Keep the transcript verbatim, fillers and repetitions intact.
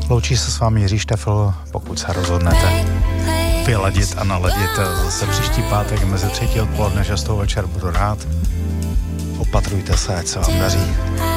Loučí se s vámi Jiří Štefl, pokud se rozhodnete vyladit a naladit zase příští pátek mezi třetí odpoledne, šestou večer budu rád. Opatrujte se, ať se vám daří.